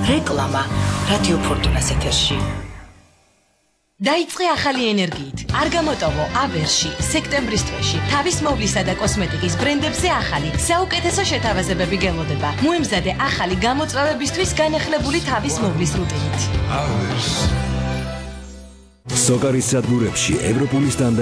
რეკლამა რადიო ფორტუნას ეთერში. დაიწყე ახალი ენერგიით. არ გამოტოვო ავერში, სექტემბრის თვეში. თავის მოვლისა და კოსმეტიკის ბრენდებზე ახალი, საუკეთესო შეთავაზებები გელოდება. მოემზადე ახალი გამოწვევებისთვის განახლებული თავის მოვლის რუტინით. სოკარის სადგურებში ევროპული სტანდარტი